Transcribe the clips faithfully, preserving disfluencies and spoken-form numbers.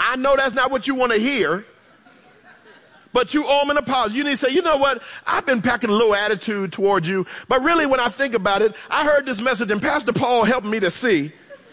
I know that's not what you want to hear, but you owe him an apology. You need to say, you know what? I've been packing a little attitude towards you, but really when I think about it, I heard this message and Pastor Paul helped me to see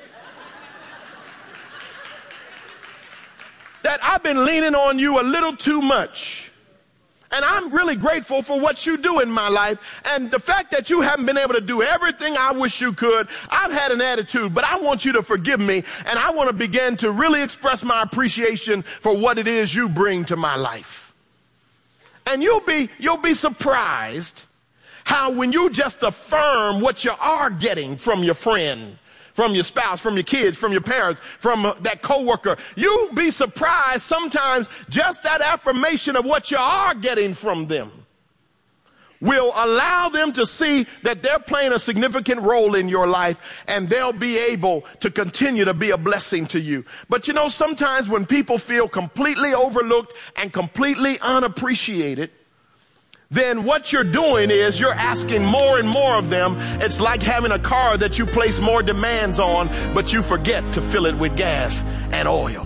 that I've been leaning on you a little too much. And I'm really grateful for what you do in my life. And the fact that you haven't been able to do everything I wish you could, I've had an attitude, but I want you to forgive me. And I want to begin to really express my appreciation for what it is you bring to my life. And you'll be, you'll be surprised how when you just affirm what you are getting from your friend, from your spouse, from your kids, from your parents, from that coworker, you'll be surprised sometimes just that affirmation of what you are getting from them will allow them to see that they're playing a significant role in your life, and they'll be able to continue to be a blessing to you. But you know, sometimes when people feel completely overlooked and completely unappreciated, then what you're doing is you're asking more and more of them. It's like having a car that you place more demands on, but you forget to fill it with gas and oil.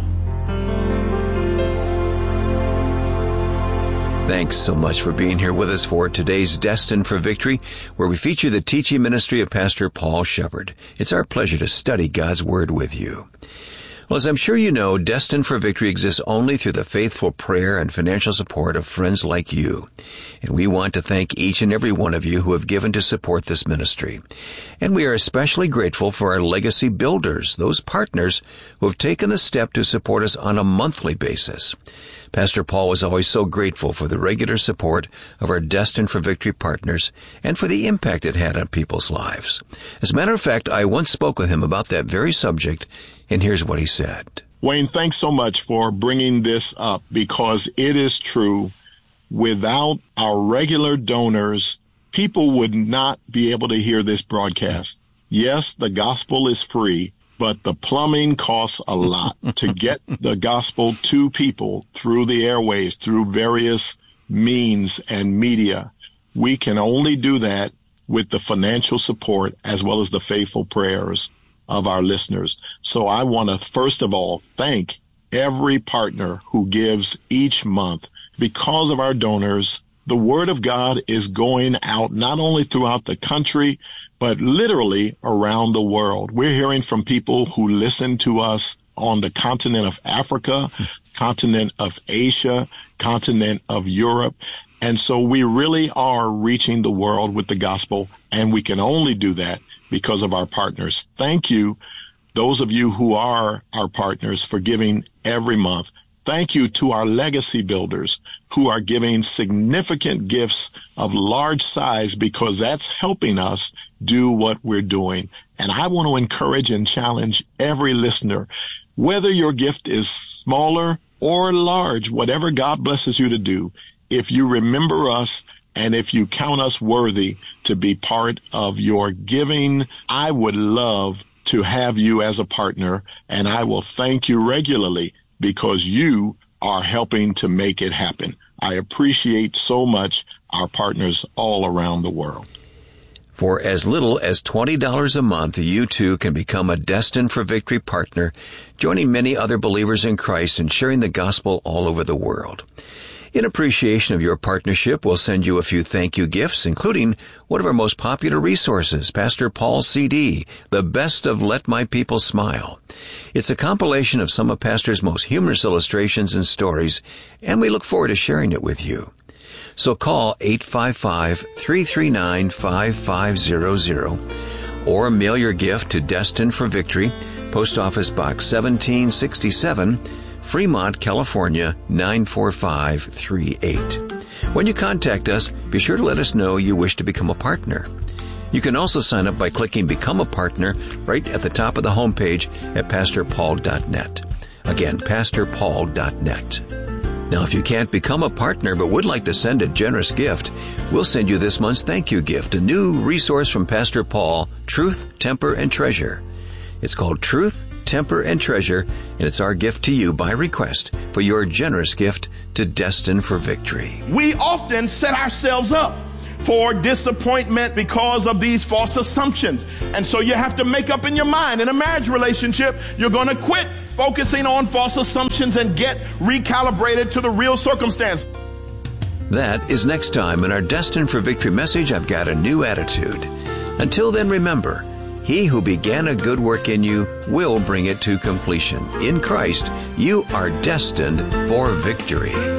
Thanks so much for being here with us for today's Destined for Victory, where we feature the teaching ministry of Pastor Paul Shepard. It's our pleasure to study God's Word with you. Well, as I'm sure you know, Destined for Victory exists only through the faithful prayer and financial support of friends like you. And we want to thank each and every one of you who have given to support this ministry. And we are especially grateful for our legacy builders, those partners who have taken the step to support us on a monthly basis. Pastor Paul was always so grateful for the regular support of our Destined for Victory partners and for the impact it had on people's lives. As a matter of fact, I once spoke with him about that very subject, and here's what he said. Wayne, thanks so much for bringing this up, because it is true. Without our regular donors, people would not be able to hear this broadcast. Yes, the gospel is free, but the plumbing costs a lot to get the gospel to people through the airwaves, through various means and media. We can only do that with the financial support as well as the faithful prayers of our listeners. So I want to first of all thank every partner who gives each month. Because of our donors, the Word of God is going out not only throughout the country, but literally around the world. We're hearing from people who listen to us on the continent of Africa, continent of Asia, continent of Europe. And so we really are reaching the world with the gospel, and we can only do that because of our partners. Thank you, those of you who are our partners, for giving every month. Thank you to our legacy builders who are giving significant gifts of large size, because that's helping us do what we're doing. And I want to encourage and challenge every listener, whether your gift is smaller or large, whatever God blesses you to do, if you remember us and if you count us worthy to be part of your giving, I would love to have you as a partner, and I will thank you regularly because you are helping to make it happen. I appreciate so much our partners all around the world. For as little as twenty dollars a month, you too can become a Destined for Victory partner, joining many other believers in Christ and sharing the gospel all over the world. In appreciation of your partnership, we'll send you a few thank you gifts, including one of our most popular resources, Pastor Paul's C D, The Best of Let My People Smile. It's a compilation of some of Pastor's most humorous illustrations and stories, and we look forward to sharing it with you. So call eight five five, three three nine, five five zero zero or mail your gift to Destined for Victory, Post Office Box seventeen sixty-seven, Fremont, California, nine four five three eight. When you contact us, be sure to let us know you wish to become a partner. You can also sign up by clicking Become a Partner right at the top of the homepage at pastor paul dot net. Again, pastor paul dot net. Now, if you can't become a partner but would like to send a generous gift, we'll send you this month's thank you gift, a new resource from Pastor Paul, Truth, Temper, and Treasure. It's called Truth, Temper, and Treasure, and it's our gift to you by request for your generous gift to Destined for Victory. We often set ourselves up for disappointment because of these false assumptions. And so you have to make up in your mind, in a marriage relationship, you're going to quit focusing on false assumptions and get recalibrated to the real circumstance. That is next time in our Destined for Victory message, I've Got a New Attitude. Until then, remember, he who began a good work in you will bring it to completion. In Christ, you are destined for victory.